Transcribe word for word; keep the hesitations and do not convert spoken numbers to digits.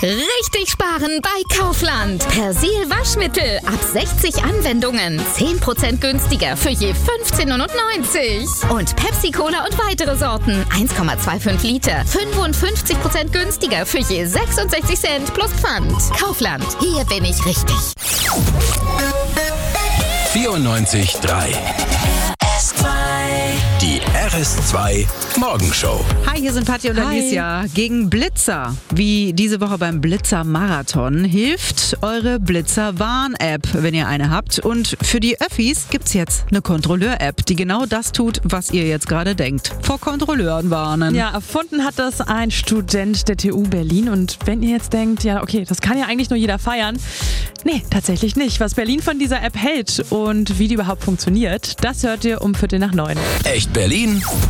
Richtig sparen bei Kaufland. Persil Waschmittel ab sechzig Anwendungen. zehn Prozent günstiger für je fünfzehn neunundneunzig. Und Pepsi Cola und weitere Sorten. eins Komma fünfundzwanzig Liter. fünfundfünfzig Prozent günstiger für je sechsundsechzig Cent plus Pfand. Kaufland. Hier bin ich richtig. vierundneunzig Komma drei. Die R S zwei Morgenshow. Hi, hier sind Patti und Alicia. Gegen Blitzer, wie diese Woche beim Blitzer-Marathon, hilft eure Blitzer-Warn-App, wenn ihr eine habt. Und für die Öffis gibt's jetzt eine Kontrolleur-App, die genau das tut, was ihr jetzt gerade denkt. Vor Kontrolleuren warnen. Ja, erfunden hat das ein Student der T U Berlin. Und wenn ihr jetzt denkt, ja okay, das kann ja eigentlich nur jeder feiern. Nee, tatsächlich nicht. Was Berlin von dieser App hält und wie die überhaupt funktioniert, das hört ihr um Viertel nach neun. Echt Berlin